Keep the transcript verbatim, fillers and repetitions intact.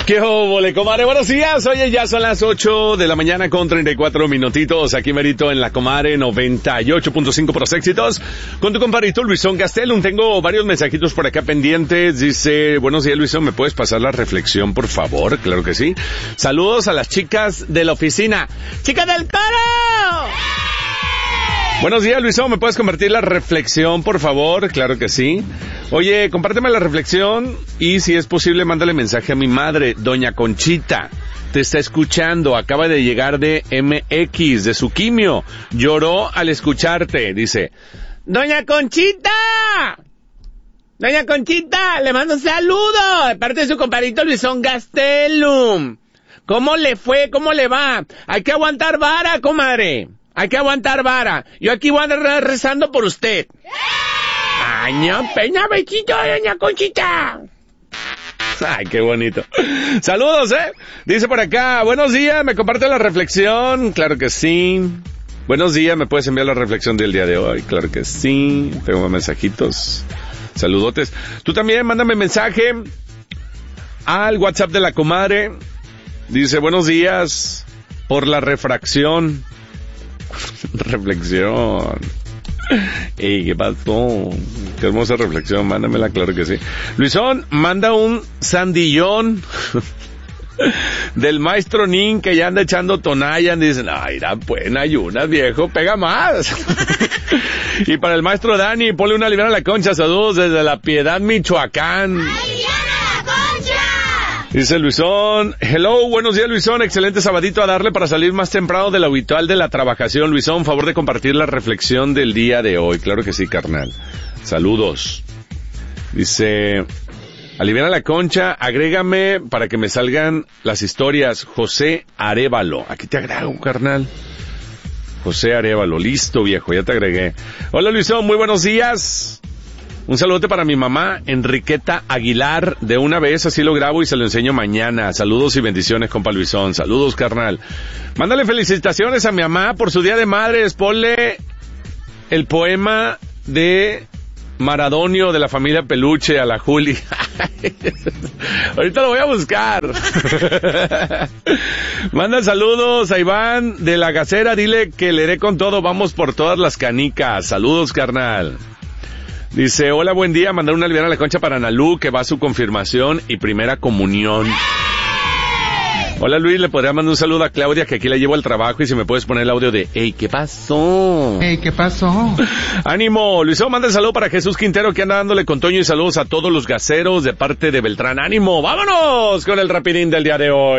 ¡Qué óvole, comadre! Buenos días. Oye, ya son las ocho de la mañana con treinta y cuatro minutitos. Aquí merito en la comadre noventa y ocho punto cinco Pros Éxitos. Con tu compadrito Luisón Gastelum. Tengo varios mensajitos por acá pendientes. Dice, buenos días, Luisón, ¿me puedes pasar la reflexión, por favor? Claro que sí. Saludos a las chicas de la oficina. ¡Chicas del coro! Buenos días, Luisón, ¿me puedes compartir la reflexión, por favor? Claro que sí. Oye, compárteme la reflexión y si es posible, mándale mensaje a mi madre, doña Conchita. Te está escuchando, acaba de llegar de M X, de su quimio. Lloró al escucharte, dice. ¡Doña Conchita! ¡Doña Conchita! Le mando un saludo de parte de su compadrito Luisón Gastelum. ¿Cómo le fue? ¿Cómo le va? Hay que aguantar vara, comadre. Hay que aguantar vara. Yo aquí voy a andar rezando por usted. Ay, ña, peña, besito, doña Conchita. Ay, qué bonito. Saludos, ¿eh? Dice por acá, buenos días, ¿me comparte la reflexión? Claro que sí. Buenos días, ¿me puedes enviar la reflexión del día de hoy? Claro que sí. Tengo mensajitos. Saludotes. Tú también, mándame mensaje al WhatsApp de la comadre. Dice, buenos días, por la refracción. Reflexión. Ey, ¿qué pasó? Qué hermosa reflexión, mándamela, claro que sí. Luisón, manda un sandillón del maestro Nin que ya anda echando tonayan. Dicen, ay, irá, pues, ayunas, viejo, pega más. Y para el maestro Dani, ponle una librana a la concha, saludos desde La Piedad, Michoacán. Dice Luisón, hello, buenos días, Luisón, excelente sabadito a darle para salir más temprano de lo habitual de la trabajación. Luisón, favor de compartir la reflexión del día de hoy. Claro que sí, carnal. Saludos. Dice, aliviana la concha, agrégame para que me salgan las historias. José Arévalo. Aquí te agrego, carnal. José Arévalo, listo, viejo, ya te agregué. Hola, Luisón, muy buenos días. Un saludote para mi mamá, Enriqueta Aguilar, de una vez, así lo grabo y se lo enseño mañana. Saludos y bendiciones, compa Luisón. Saludos, carnal. Mándale felicitaciones a mi mamá por su Día de Madres. Ponle el poema de Maradonio de la familia Peluche a la Juli. Ahorita lo voy a buscar. Manda saludos a Iván de la Gacera. Dile que le haré con todo. Vamos por todas las canicas. Saludos, carnal. Dice, hola, buen día, mandar una liviana a la concha para Analú, que va a su confirmación y primera comunión. Hola, Luis, le podría mandar un saludo a Claudia, que aquí la llevo al trabajo, y si me puedes poner el audio de, ey, ¿qué pasó? Ey, ¿qué pasó? Ánimo, Luisón, manda el saludo para Jesús Quintero, que anda dándole con Toño, y saludos a todos los gaceros de parte de Beltrán. Ánimo, vámonos con el rapidín del día de hoy.